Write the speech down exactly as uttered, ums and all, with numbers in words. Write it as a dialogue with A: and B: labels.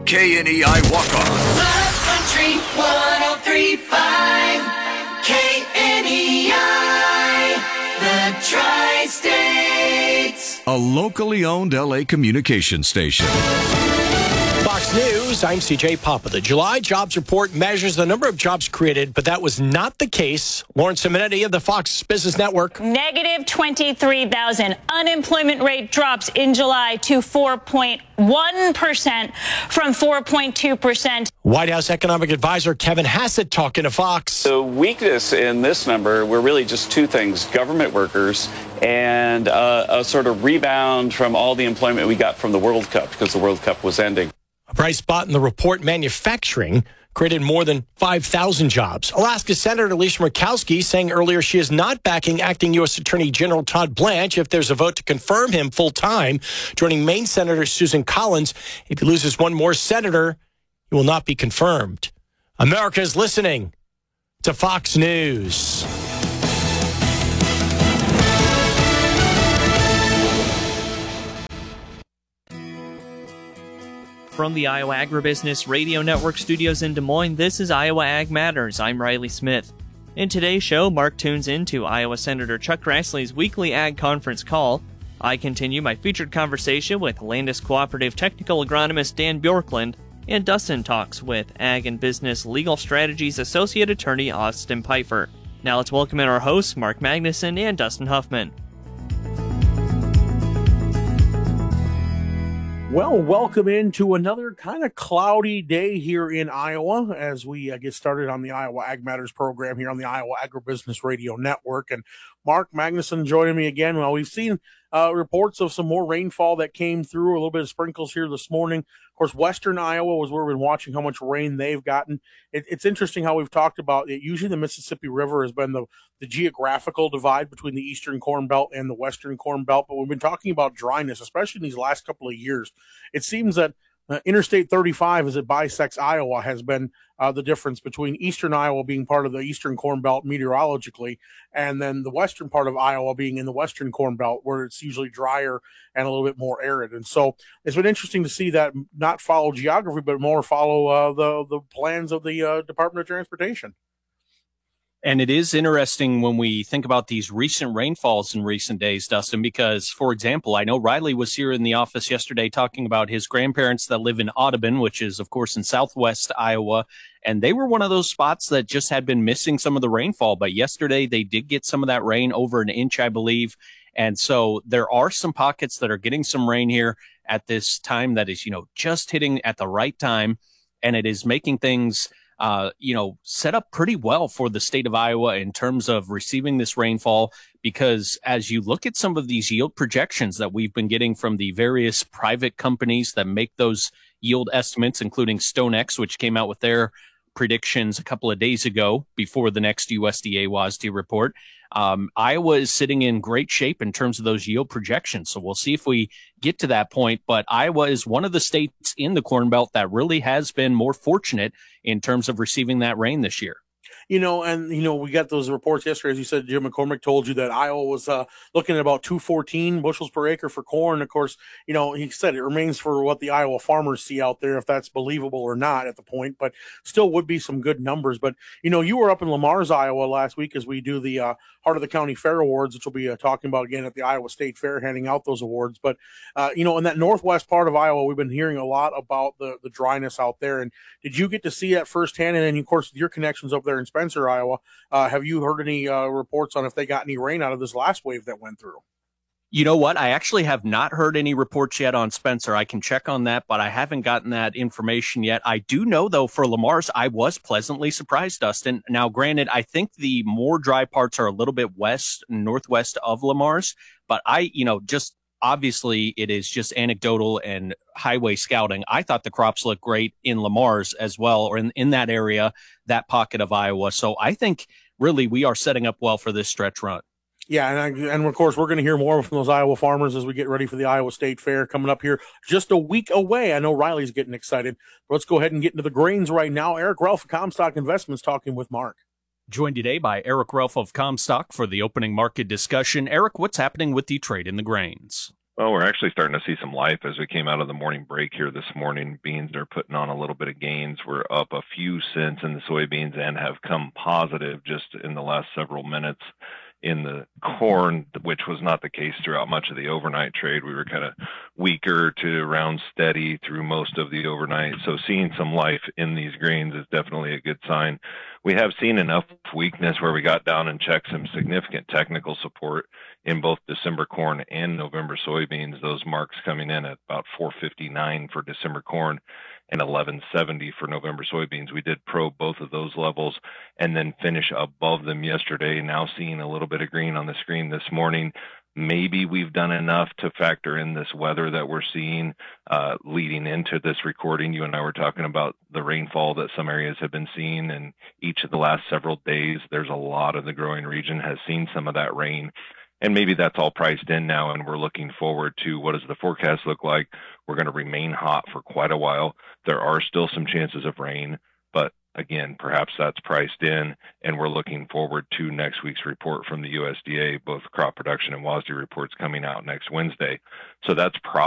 A: K N E I walk-ons.
B: Love Country one oh three point five, K N E I, the Tri-States.
A: A locally owned L A communication station.
C: Fox News, I'm C J Papa. The July jobs report measures the number of jobs created, but that was not the case. Lauren Simonetti of the Fox Business Network.
D: Negative twenty-three thousand. Unemployment rate drops in July to four point one percent from four point two percent.
C: White House economic advisor Kevin Hassett talking to Fox.
E: The weakness in this number were really just two things: government workers and uh, a sort of rebound from all the employment we got from the World Cup, because the World Cup was ending.
C: A bright spot in the report, manufacturing created more than five thousand jobs. Alaska Senator Alicia Murkowski saying earlier she is not backing acting U S Attorney General Todd Blanche if there's a vote to confirm him full-time. Joining Maine Senator Susan Collins, if he loses one more senator, he will not be confirmed. America is listening to Fox News.
F: From the Iowa Agribusiness Radio Network studios in Des Moines, this is Iowa Ag Matters. I'm Riley Smith. In today's show, Mark tunes into Iowa Senator Chuck Grassley's weekly Ag Conference call. I continue my featured conversation with Landis Cooperative Technical Agronomist Dan Bjorklund, and Dustin talks with Ag and Business Legal Strategies Associate Attorney Austin Pfeiffer. Now let's welcome in our hosts, Mark Magnuson and Dustin Huffman.
G: Well, welcome into another kind of cloudy day here in Iowa as we uh, get started on the Iowa Ag Matters program here on the Iowa Agribusiness Radio Network. And Mark Magnuson joining me again. Well, we've seen uh, reports of some more rainfall that came through, a little bit of sprinkles here this morning. Of course, western Iowa was where we've been watching how much rain they've gotten. It, it's interesting how we've talked about it. Usually the Mississippi River has been the, the geographical divide between the eastern Corn Belt and the western Corn Belt, but we've been talking about dryness, especially in these last couple of years. It seems that uh, Interstate thirty-five, as it bisects Iowa, has been uh, the difference between eastern Iowa being part of the eastern Corn Belt meteorologically, and then the western part of Iowa being in the western Corn Belt, where it's usually drier and a little bit more arid. And so it's been interesting to see that not follow geography, but more follow uh, the, the plans of the uh, Department of Transportation.
H: And it is interesting when we think about these recent rainfalls in recent days, Dustin, because, for example, I know Riley was here in the office yesterday talking about his grandparents that live in Audubon, which is, of course, in southwest Iowa. And they were one of those spots that just had been missing some of the rainfall. But yesterday they did get some of that rain, over an inch, I believe. And so there are some pockets that are getting some rain here at this time that is, you know, just hitting at the right time. And it is making things Uh, you know, set up pretty well for the state of Iowa in terms of receiving this rainfall, because as you look at some of these yield projections that we've been getting from the various private companies that make those yield estimates, including StoneX, which came out with their predictions a couple of days ago before the next U S D A WASDE report. Um, Iowa is sitting in great shape in terms of those yield projections. So we'll see if we get to that point. But Iowa is one of the states in the Corn Belt that really has been more fortunate in terms of receiving that rain this year.
G: You know, and, you know, we got those reports yesterday. As you said, Jim McCormick told you that Iowa was uh, looking at about two fourteen bushels per acre for corn. Of course, you know, he said it remains for what the Iowa farmers see out there, if that's believable or not at the point, but still would be some good numbers. But, you know, you were up in Lamar's, Iowa last week as we do the uh, Heart of the County Fair Awards, which we'll be uh, talking about again at the Iowa State Fair, handing out those awards. But, uh, you know, in that northwest part of Iowa, we've been hearing a lot about the, the dryness out there. And did you get to see that firsthand? And then, of course, with your connections up there in Spencer, Iowa, uh, have you heard any uh, reports on if they got any rain out of this last wave that went through?
H: You know what? I actually have not heard any reports yet on Spencer. I can check on that, but I haven't gotten that information yet. I do know, though, for Lamar's, I was pleasantly surprised, Dustin. Now, granted, I think the more dry parts are a little bit west, northwest of Lamar's, but I, you know, just obviously it is just anecdotal and highway scouting. I thought the crops looked great in Lamar's as well, or in, in that area, that pocket of Iowa. So I think really we are setting up well for this stretch run.
G: Yeah, and, I, and of course, we're going to hear more from those Iowa farmers as we get ready for the Iowa State Fair coming up here just a week away. I know Riley's getting excited. But let's go ahead and get into the grains right now. Eric Ralph of Comstock Investments talking with Mark.
H: Joined today by Eric Ralph of Comstock for the opening market discussion. Eric, what's happening with the trade in the grains?
I: Well, we're actually starting to see some life as we came out of the morning break here this morning. Beans are putting on a little bit of gains. We're up a few cents in the soybeans and have come positive just in the last several minutes in the corn, which was not the case throughout much of the overnight trade. We were kind of weaker to around steady through most of the overnight. So seeing some life in these grains is definitely a good sign. We have seen enough weakness where we got down and checked some significant technical support in both December corn and November soybeans. Those marks coming in at about four fifty-nine for December corn and eleven seventy for November soybeans. We did probe both of those levels and then finish above them yesterday. Now seeing a little bit of green on the screen this morning. Maybe we've done enough to factor in this weather that we're seeing uh, leading into this recording. You and I were talking about the rainfall that some areas have been seeing in each of the last several days. There's a lot of the growing region has seen some of that rain. And maybe that's all priced in now, and we're looking forward to what does the forecast look like. We're going to remain hot for quite a while. There are still some chances of rain, but again, perhaps that's priced in, and we're looking forward to next week's report from the U S D A, both crop production and W A S D reports coming out next Wednesday. So that's probably